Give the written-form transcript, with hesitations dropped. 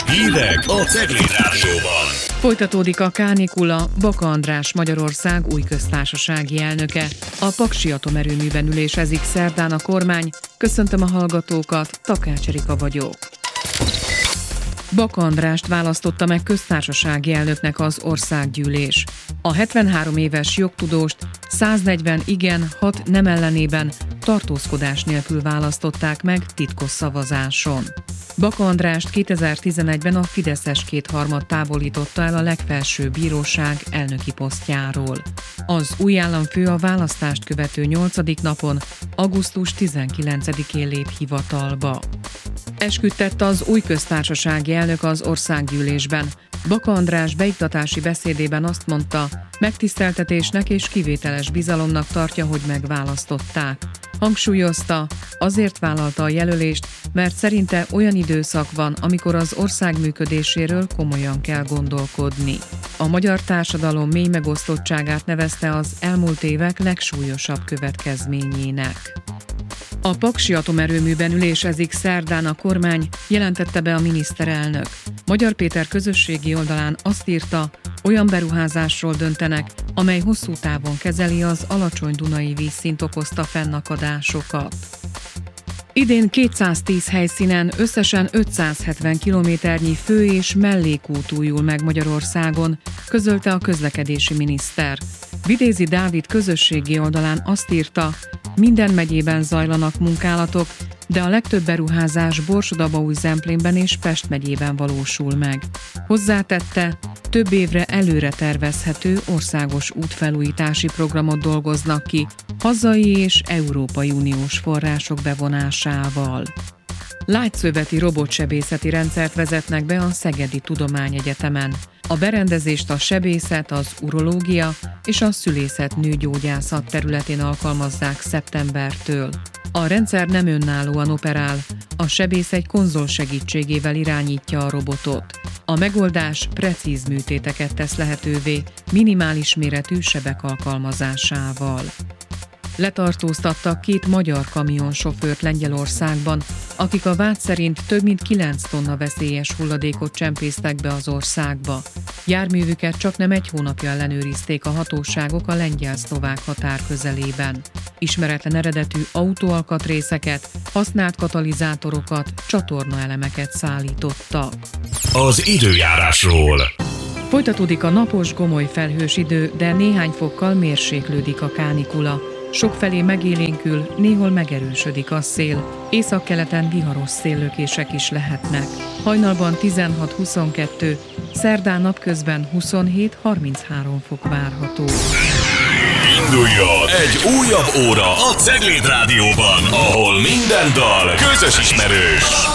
Hírek a Cegléd Rádióban. Folytatódik a kánikula. Baka András Magyarország új köztársasági elnöke. A Paksi atomerőműben ülésezik szerdán a kormány. Köszöntöm a hallgatókat, Takács Erika vagyok. Baka Andrást választotta meg köztársasági elnöknek az országgyűlés. A 73 éves jogtudóst 140 igen, 6 nem ellenében tartózkodás nélkül választották meg titkos szavazáson. Baka Andrást 2011-ben a fideszes kétharmad távolította el a legfelsőbb bíróság elnöki posztjáról. Az új államfő a választást követő 8. napon, augusztus 19-én lép hivatalba. Esküdtett az új köztársasági elnök az országgyűlésben. Baka András beiktatási beszédében azt mondta, megtiszteltetésnek és kivételes bizalomnak tartja, hogy megválasztották. Hangsúlyozta, azért vállalta a jelölést, mert szerinte olyan időszak van, amikor az ország működéséről komolyan kell gondolkodni. A magyar társadalom mély megosztottságát nevezte az elmúlt évek legsúlyosabb következményének. A Paksi atomerőműben ülésezik szerdán a kormány, jelentette be a miniszterelnök. Magyar Péter közösségi oldalán azt írta, olyan beruházásról döntenek, amely hosszú távon kezeli az alacsony dunai vízszint okozta fennakadásokat. Idén 210 helyszínen összesen 570 kilométernyi fő- és mellékút újul meg Magyarországon, közölte a közlekedési miniszter. Vitézi Dávid közösségi oldalán azt írta, minden megyében zajlanak munkálatok, de a legtöbb beruházás Borsod-Abaúj-Zemplénben és Pest megyében valósul meg. Hozzátette, több évre előre tervezhető országos útfelújítási programot dolgoznak ki, hazai és Európai Uniós források bevonásával. Lágyszöveti robotsebészeti rendszert vezetnek be a Szegedi Tudományegyetemen. A berendezést a sebészet, az urológia és a szülészet nőgyógyászat területén alkalmazzák szeptembertől. A rendszer nem önállóan operál, a sebész egy konzol segítségével irányítja a robotot. A megoldás precíz műtéteket tesz lehetővé, minimális méretű sebek alkalmazásával. Letartóztattak 2 magyar kamionsofőrt Lengyelországban, akik a vád szerint több mint 9 tonna veszélyes hulladékot csempésztek be az országba. Járművüket csaknem 1 hónapja ellenőrizték a hatóságok a lengyel-szlovák határ közelében. Ismeretlen eredetű autóalkatrészeket, használt katalizátorokat, csatornaelemeket szállítottak. Az időjárásról. Folytatódik a napos, gomoly felhős idő, de néhány fokkal mérséklődik a kánikula. Sokfelé megélénkül, néhol megerősödik a szél. Északkeleten viharos széllökések is lehetnek. Hajnalban 16-22, szerdán napközben 27-33 fok várható. Induljon egy újabb óra a Cegléd Rádióban, ahol minden dal közös ismerős.